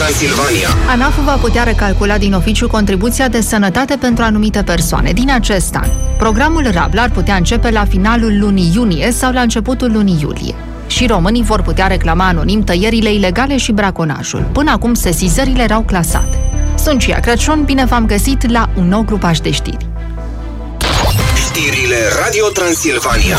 Transilvania. ANAF va putea recalcula din oficiu contribuția de sănătate pentru anumite persoane din acest an. Programul Rabla ar putea începe la finalul lunii iunie sau la începutul lunii iulie. Și românii vor putea reclama anonim tăierile ilegale și braconajul. Până acum sesizările erau clasate. Sunt Cia Crăciun, bine v-am găsit la un nou grupaj de știri. Știrile Radio Transilvania.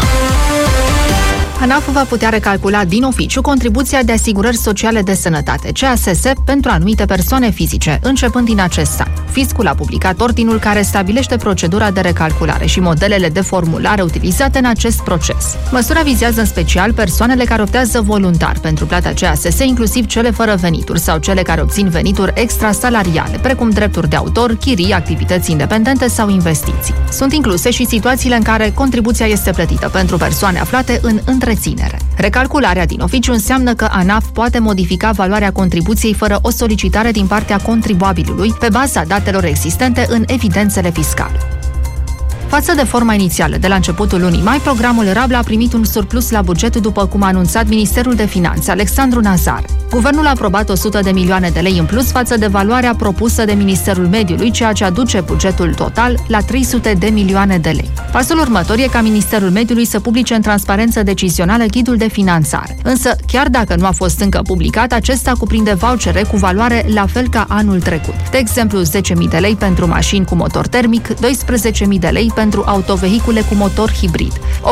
ANAF va putea recalcula din oficiu contribuția de asigurări sociale de sănătate, CASS, pentru anumite persoane fizice, începând din acest an. Fiscul a publicat ordinul care stabilește procedura de recalculare și modelele de formulare utilizate în acest proces. Măsura vizează în special persoanele care optează voluntar pentru plata CASS, inclusiv cele fără venituri sau cele care obțin venituri extrasalariale, precum drepturi de autor, chirii, activități independente sau investiții. Sunt incluse și situațiile în care contribuția este plătită pentru persoane aflate în întreținere. Recalcularea din oficiu înseamnă că ANAF poate modifica valoarea contribuției fără o solicitare din partea contribuabilului pe baza datelor existente în evidențele fiscale. Față de forma inițială de la începutul lunii mai, programul Rabla a primit un surplus la buget, după cum a anunțat Ministerul de Finanțe, Alexandru Nazar. Guvernul a aprobat 100 de milioane de lei în plus față de valoarea propusă de Ministerul Mediului, ceea ce aduce bugetul total la 300 de milioane de lei. Pasul următor e ca Ministerul Mediului să publice în transparență decizională ghidul de finanțare. Însă, chiar dacă nu a fost încă publicat, acesta cuprinde vouchere cu valoare la fel ca anul trecut. De exemplu, 10.000 de lei pentru mașini cu motor termic, 12.000 de lei pentru autovehicule cu motor hibrid,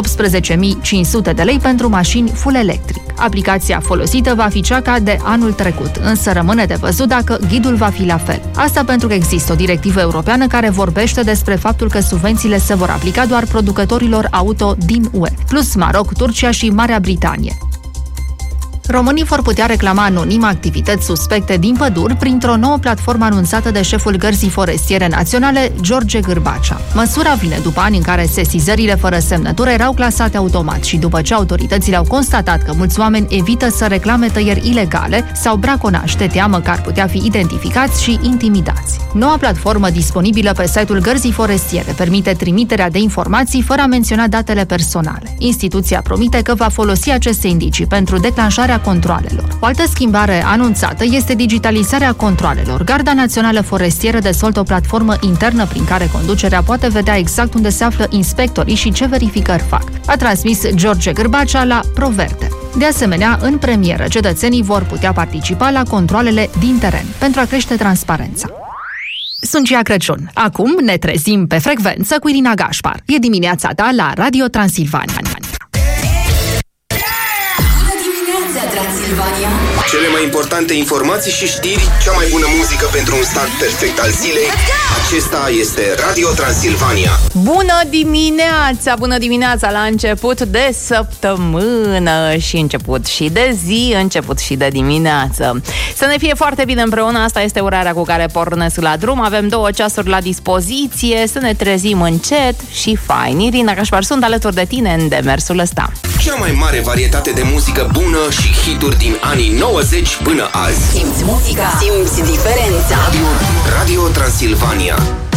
18.500 de lei pentru mașini full electric. Aplicația folosită va fi cea ca de anul trecut, însă rămâne de văzut dacă ghidul va fi la fel. Asta pentru că există o directivă europeană care vorbește despre faptul că subvențiile se vor aplica doar producătorilor auto din UE, plus Maroc, Turcia și Marea Britanie. Românii vor putea reclama anonim activități suspecte din păduri printr-o nouă platformă anunțată de șeful Gărzii Forestiere Naționale, George Gârbacea. Măsura vine după ani în care sesizările fără semnătură erau clasate automat și după ce autoritățile au constatat că mulți oameni evită să reclame tăieri ilegale sau braconaj, de teamă că ar putea fi identificați și intimidați. Noua platformă, disponibilă pe site-ul Gărzii Forestiere, permite trimiterea de informații fără a menționa datele personale. Instituția promite că va folosi aceste indicii pentru declanșarea controalelor. O altă schimbare anunțată este digitalizarea controalelor. Garda Națională Forestieră dezvoltă o platformă internă prin care conducerea poate vedea exact unde se află inspectorii și ce verificări fac, a transmis George Gârbacea la ProVerde. De asemenea, în premieră, cetățenii vor putea participa la controalele din teren pentru a crește transparența. Sunt Cia Crăciun. Acum ne trezim pe frecvență cu Irina Gașpar. E dimineața ta la Radio Transilvania. Cele mai importante informații și știri, cea mai bună muzică pentru un start perfect al zilei. Acesta este Radio Transilvania. Bună dimineața! Bună dimineața la început de săptămână și început și de zi, început și de dimineață. Să ne fie foarte bine împreună, asta este urarea cu care pornesc la drum. Avem 2 ceasuri la dispoziție, să ne trezim încet și fain. Irina Gașpar, sunt alături de tine în demersul ăsta. Cea mai mare varietate de muzică bună și hituri din anii 90 până azi. Simți muzica, simți diferența. Radio Transilvania.